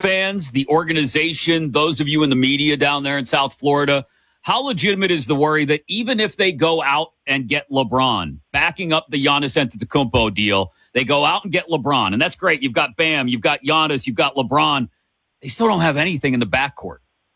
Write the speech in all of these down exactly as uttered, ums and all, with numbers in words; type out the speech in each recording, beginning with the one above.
fans, the organization, those of you in the media down there in South Florida, how legitimate is the worry that even if they go out and get LeBron, backing up the Giannis Antetokounmpo deal, they go out and get LeBron, and that's great. You've got Bam, you've got Giannis, you've got LeBron. They still don't have anything in the backcourt.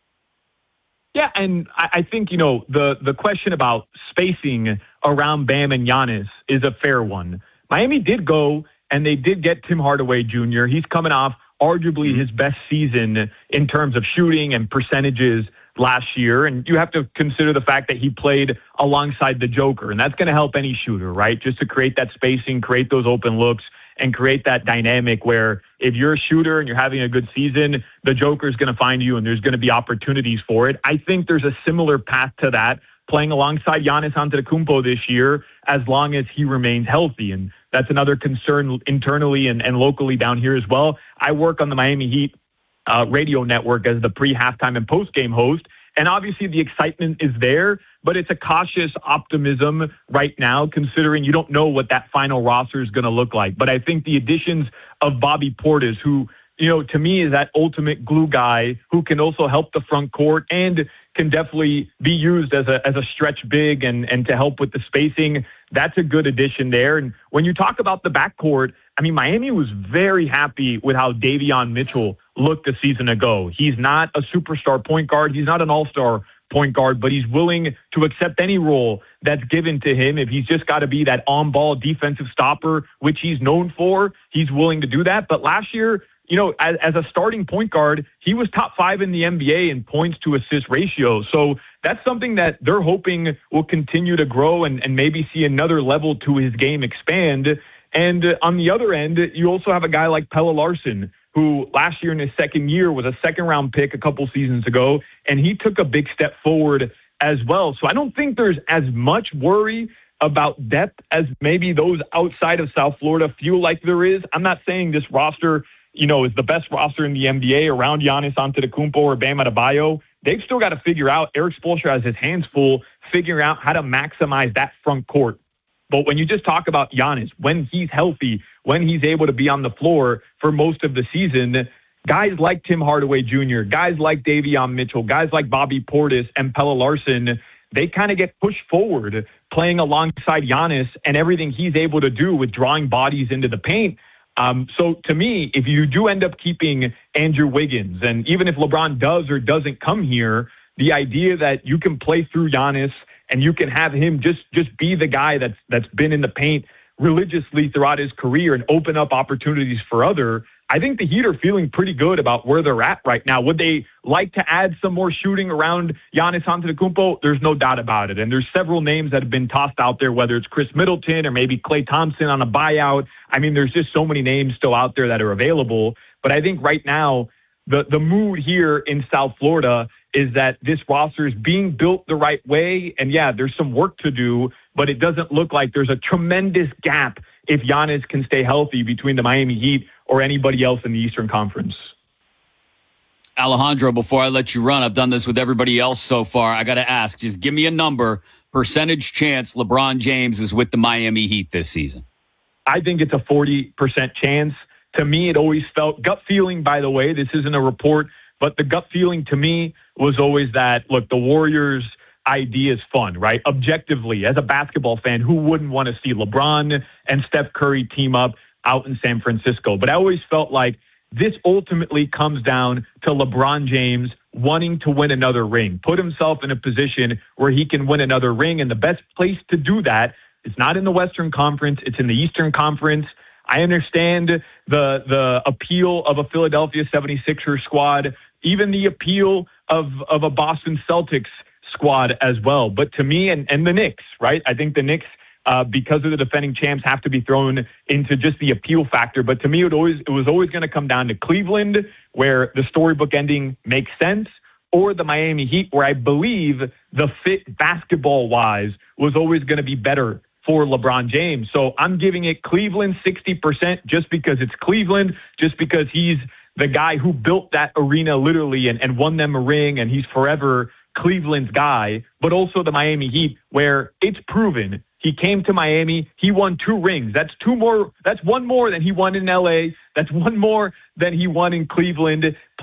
Yeah, and I, I think, you know, the, the question about spacing around Bam and Giannis is a fair one. Miami did go, and they did get Tim Hardaway Junior He's coming off arguably mm-hmm. his best season in terms of shooting and percentages last year. And you have to consider the fact that he played alongside the Joker, and that's going to help any shooter, right? Just to create that spacing, create those open looks, and create that dynamic where if you're a shooter and you're having a good season, the Joker is going to find you and there's going to be opportunities for it. I think there's a similar path to that playing alongside Giannis Antetokounmpo this year as long as he remains healthy. And that's another concern internally and, and locally down here as well. I work on the Miami Heat uh, radio network as the pre-halftime and post-game host. And obviously the excitement is there, but it's a cautious optimism right now, considering you don't know what that final roster is going to look like. But I think the additions of Bobby Portis, who, you know, to me is that ultimate glue guy who can also help the front court and can definitely be used as a as a stretch big and, and to help with the spacing. That's a good addition there. And when you talk about the backcourt, I mean, Miami was very happy with how Davion Mitchell looked a season ago. He's not a superstar point guard. He's not an all-star point guard, but he's willing to accept any role that's given to him. If he's just got to be that on-ball defensive stopper, which he's known for, he's willing to do that. But last year, you know, as, as a starting point guard, he was top five in the N B A in points to assist ratio. So that's something that they're hoping will continue to grow and, and maybe see another level to his game expand. And uh, on the other end, you also have a guy like Pelle Larsson, who last year in his second year was a second-round pick a couple seasons ago, and he took a big step forward as well. So I don't think there's as much worry about depth as maybe those outside of South Florida feel like there is. I'm not saying this roster, you know, is the best roster in the N B A around Giannis Antetokounmpo or Bam Adebayo. They've still got to figure out, Eric Spoelstra has his hands full figuring out how to maximize that front court. But when you just talk about Giannis, when he's healthy, when he's able to be on the floor for most of the season, guys like Tim Hardaway Junior, guys like Davion Mitchell, guys like Bobby Portis and Pelle Larsson, they kind of get pushed forward playing alongside Giannis and everything he's able to do with drawing bodies into the paint. Um, so to me, if you do end up keeping Andrew Wiggins, and even if LeBron does or doesn't come here, the idea that you can play through Giannis and you can have him just just be the guy that's that's been in the paint religiously throughout his career and open up opportunities for other, I think the Heat are feeling pretty good about where they're at right now. Would they like to add some more shooting around Giannis Antetokounmpo? There's no doubt about it. And there's several names that have been tossed out there, whether it's Chris Middleton or maybe Klay Thompson on a buyout. I mean, there's just so many names still out there that are available. But I think right now, the, the mood here in South Florida is that this roster is being built the right way. And yeah, there's some work to do, but it doesn't look like there's a tremendous gap if Giannis can stay healthy between the Miami Heat or anybody else in the Eastern Conference. Alejandro, before I let you run, I've done this with everybody else so far. I got to ask, just give me a number, percentage chance LeBron James is with the Miami Heat this season. I think it's a forty percent chance. To me, it always felt, gut feeling, by the way, this isn't a report, but the gut feeling to me was always that, look, the Warriors' idea is fun, right? Objectively, as a basketball fan, who wouldn't want to see LeBron and Steph Curry team up out in San Francisco? But I always felt like this ultimately comes down to LeBron James wanting to win another ring, put himself in a position where he can win another ring. And the best place to do that is not in the Western Conference, it's in the Eastern Conference. I understand the the appeal of a Philadelphia seventy-sixers squad, even the appeal of, of a Boston Celtics squad as well. But to me, and, and the Knicks, right? I think the Knicks, uh, because of the defending champs, have to be thrown into just the appeal factor. But to me, it, always, it was always going to come down to Cleveland, where the storybook ending makes sense, or the Miami Heat, where I believe the fit basketball-wise was always going to be better for LeBron James. So I'm giving it Cleveland sixty percent just because it's Cleveland, just because he's the guy who built that arena literally and, and won them a ring, and he's forever Cleveland's guy, but also the Miami Heat, where it's proven he came to Miami, he won two rings. That's two more, that's one more than he won in L A. That's one more than he won in Cleveland.